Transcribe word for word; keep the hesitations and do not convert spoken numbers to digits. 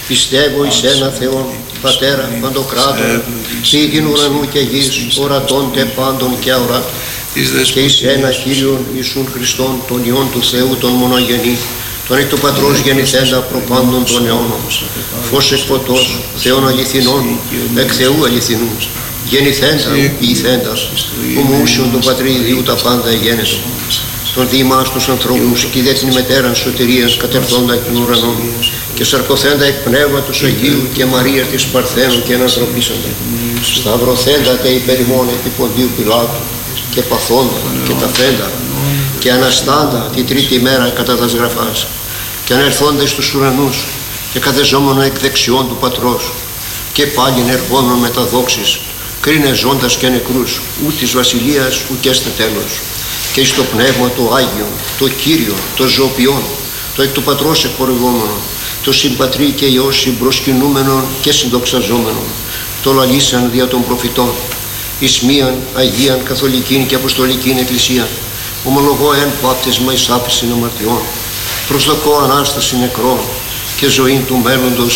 Πιστεύω εις ένα Θεόν, Πατέρα Παντοκράτορα, θήτην ουρανού και γης, ορατώντε πάντων και αοράτων, και εις ένα Κύριον Ιησούν Χριστόν, τον Υιόν του Θεού, τον μονογενή, τον εκ του Πατρός γεννηθέντα προπάντων των αιώνων, φως εκ φωτός, Θεόν αληθινών, εκ Θεού αληθινού, γεννηθέντα, ποιηθέντα, ομοούσιον του Πατρί Ιδιού τα πάντα εγένετο, τον διημάς τους ανθρώπους και δε την μετέραν σωτηρίας κατερθόντα εκ των ουρανών και σαρκωθέντα εκ Πνεύματος Αγίου και Μαρία της Παρθένου και ενανθρωπίσαντα, σταυρωθέντα τε υπέρ ημών επί Ποντίου Πιλάτου και παθόντα και ταφέντα και αναστάντα τη τρίτη μέρα κατά τας γραφάς και ανερθόντα στους ουρανούς και καθεζόμενο εκ δεξιών του Πατρός και πάλιν ερχόμενο με τα δόξης, κρίνε ζώντας και νεκρούς, ου της βασιλείας ουκέστε τέλος, και εις το Πνεύμα το Άγιο, το Κύριο, το ζωοποιόν, το εκ του Πατρός εκπορευόμενο, το συμπατρί και Υιός συμπροσκυνούμενον και συντοξαζόμενον, το λαλήσαν δια των προφητών, εις μίαν Αγίαν Καθολικήν και Αποστολικήν Εκκλησία, ομολογώ εν βάπτισμα εις άφεσιν αμαρτιών, προσδοκώ Ανάσταση νεκρών και ζωήν του μέλλοντος